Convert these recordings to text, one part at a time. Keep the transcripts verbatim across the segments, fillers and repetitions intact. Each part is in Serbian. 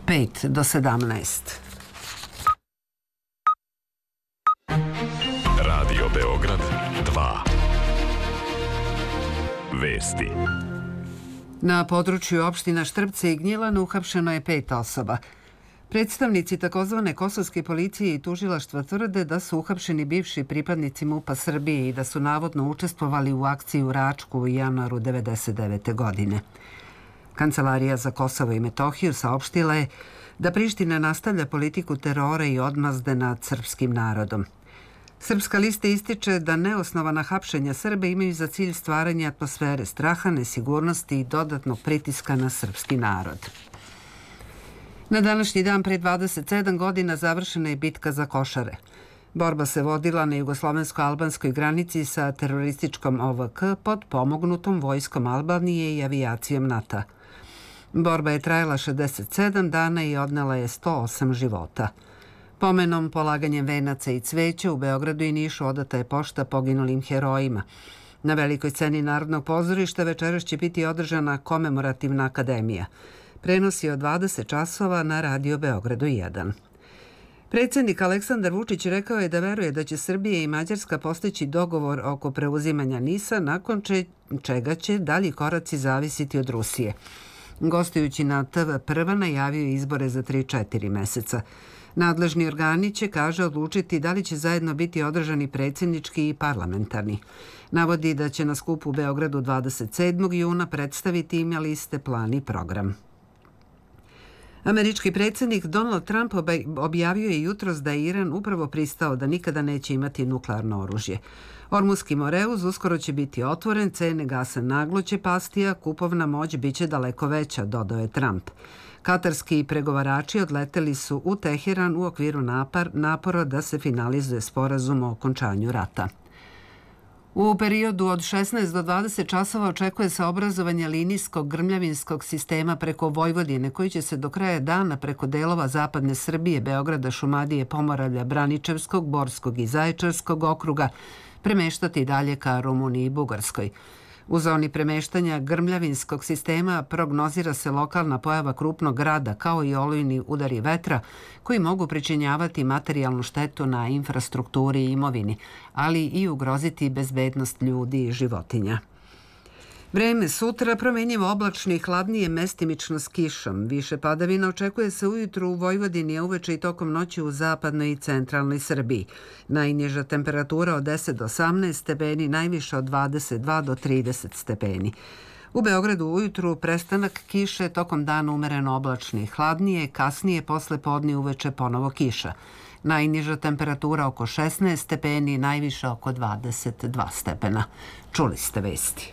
pet do sedamnaest. Radio Beograd dva. Vesti. Na području opština Štrpce i Gnjilane uhapšeno je pet osoba. Predstavnici takozvane kosovske policije i tužilaštva tvrde da su uhapšeni bivši pripadnici MUP-a Srbije i da su navodno učestvovali u akciji u Račku u januaru devedeset devete. godine. Kancelarija za Kosovo i Metohiju saopštila je da Priština nastavlja politiku terora i odmazde nad srpskim narodom. Srpska lista ističe da neosnovana hapšenja Srba imaju za cilj stvaranje atmosfere straha, nesigurnosti i dodatnog pritiska na srpski narod. Na današnji dan pre dvadeset sedam godina završena je bitka za Košare. Borba se vodila na jugoslovensko-albanskoj granici sa terorističkom O V K pod pomognutom vojskom Albanije i avijacijom NATO. Borba je trajala šezdeset sedam dana i odnela je sto osam života. Pomenom, polaganjem venaca i cveća u Beogradu i Nišu odata je pošta poginulim herojima. Na velikoj sceni Narodnog pozorišta večeras će biti održana komemorativna akademija. Prenosi od dvadeset časova na Radio Beogradu jedan. Predsjednik Aleksandar Vučić rekao je da veruje da će Srbija i Mađarska postići dogovor oko preuzimanja NIS-a, nakon čega će dalji koraci zavisiti od Rusije. Gostujući na T V Prva najavio izbore za tri do četiri meseca. Nadležni organi će, kaže, odlučiti da li će zajedno biti održani predsjednički i parlamentarni. Navodi da će na skupu u Beogradu dvadeset sedmog juna predstaviti ime liste, plan i program. Američki predsjednik Donald Trump objavio je jutros da je Iran upravo pristao da nikada neće imati nuklearno oružje. Ormuski Moreuz uskoro će biti otvoren, cene gasa naglo će pasti, a kupovna moć biće daleko veća, dodao je Trump. Katarski pregovarači odleteli su u Teheran u okviru napar, napora da se finalizuje sporazum o okončanju rata. U periodu od šesnaest do dvadeset časova očekuje se obrazovanje linijskog grmljavinskog sistema preko Vojvodine, koji će se do kraja dana preko delova zapadne Srbije, Beograda, Šumadije, Pomoravlja, Braničevskog, Borskog i Zaječarskog okruga premeštati dalje ka Rumuniji i Bugarskoj. U zoni premeštanja grmljavinskog sistema prognozira se lokalna pojava krupnog grada kao i olujni udari vetra koji mogu pričinjavati materijalnu štetu na infrastrukturi i imovini, ali i ugroziti bezbednost ljudi i životinja. Vreme sutra promenjivo oblačno i hladnije, mestimično s kišom. Više padavina očekuje se ujutru u Vojvodini, a uveče i tokom noći u zapadnoj i centralnoj Srbiji. Najniža temperatura od deset do osamnaest stepeni, najviša od dvadeset dva do trideset stepeni. U Beogradu ujutru prestanak kiše, tokom dana umereno oblačno i hladnije, kasnije posle podne uveče ponovo kiša. Najniža temperatura oko šesnaest stepeni, najviša oko dvadeset dva stepena. Čuli ste vesti.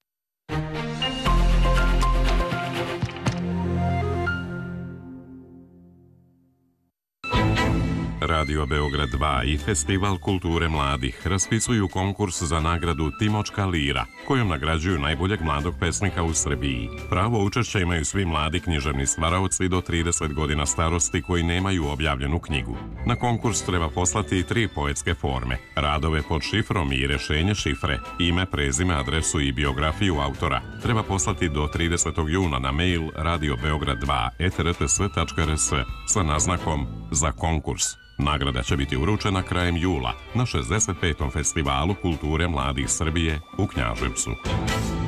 Radio Beograd dva i Festival kulture mladih raspisuju konkurs za nagradu Timočka lira, kojom nagrađuju najboljeg mladog pesnika u Srbiji. Pravo učešća imaju svi mladi književni stvaraoci do trideset godina starosti koji nemaju objavljenu knjigu. Na konkurs treba poslati tri poetske forme, radove pod šifrom i rešenje šifre, ime, prezime, adresu i biografiju autora. Treba poslati do tridesetog juna na mail radio beograd dva et r t s tačka r s sa naznakom za konkurs. Nagrada će biti uručena krajem jula na šezdeset petom Festivalu kulture mladih Srbije u Knjaževcu.